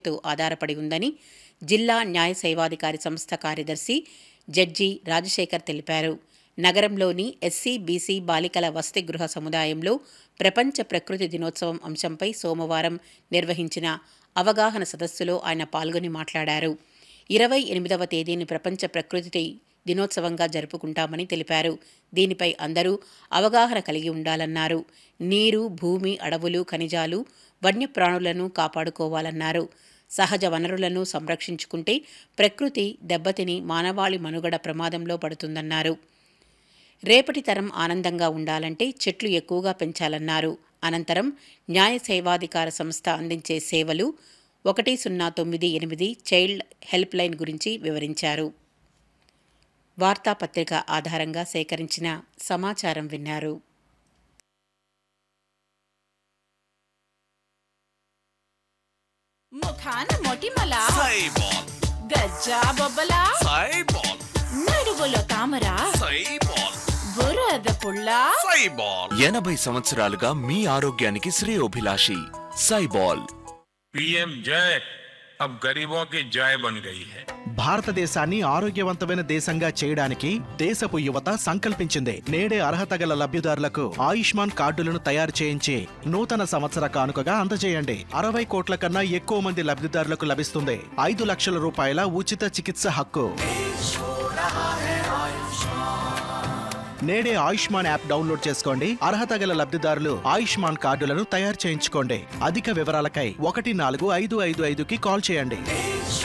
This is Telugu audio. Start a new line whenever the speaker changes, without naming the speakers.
ఆధారపడి ఉందని జిల్లా న్యాయ సేవాధికారి సంస్థ కార్యదర్శి జడ్జి రాజశేఖర్ తెలిపారు. నగరంలోని ఎస్సీ, బీసీ బాలికల వసతి గృహ సముదాయంలో ప్రపంచ ప్రకృతి దినోత్సవం అంశంపై సోమవారం నిర్వహించిన అవగాహన సదస్సులో ఆయన పాల్గొని మాట్లాడారు. 28వ తేదీని ప్రపంచ ప్రకృతి దినోత్సవంగా జరుపుకుంటామని తెలిపారు. దీనిపై అందరూ అవగాహన కలిగి ఉండాలన్నారు. నీరు, భూమి, అడవులు, ఖనిజాలు, వన్యప్రాణులను కాపాడుకోవాలన్నారు. సహజ వనరులను సంరక్షించుకుంటే ప్రకృతి దెబ్బతిని మానవాళి మనుగడ ప్రమాదంలో పడుతుందన్నారు. రేపటి తరం ఆనందంగా ఉండాలంటే చెట్లు ఎక్కువగా పెంచాలన్నారు. అనంతరం న్యాయ సేవాధికార సంస్థ అందించే సేవలు 1098 చైల్డ్ హెల్ప్ లైన్ గురించి వివరించారు. వార్తాపత్రిక ఆధారంగా సేకరించిన సమాచారం విన్నారు.
ముఖాన మొటిమల
సైబాల్,
గజ్జా బొబ్బల
సైబాల్,
నడువులో తామర
సైబాల్,
బురద పుల్ల
సైబాల్.
80 సంవత్సరాలుగా మీ ఆరోగ్యానికి శ్రేయోభిలాషి సైబాల్.
पीएम जय अब गरीबों की जय बन गई है.
భారతదేశాన్ని ఆరోగ్యవంతమైన దేశంగా చేయడానికి దేశపు యువత సంకల్పించింది. నేడే అర్హత గల లబ్ధిదారులకు ఆయుష్మాన్ కార్డులను తయారు చేయించి నూతన సంవత్సర కానుకగా అందజేయండి. 60 కోట్ల కన్నా ఎక్కువ మంది లబ్ధిదారులకు లభిస్తుంది 5 లక్షల రూపాయల ఉచిత చికిత్స హక్కు. నేడే ఆయుష్మాన్ యాప్ డౌన్లోడ్ చేసుకోండి. అర్హత గల లబ్ధిదారులు ఆయుష్మాన్ కార్డులను తయారు చేయించుకోండి. అధిక వివరాలకై 14555కి కాల్ చేయండి.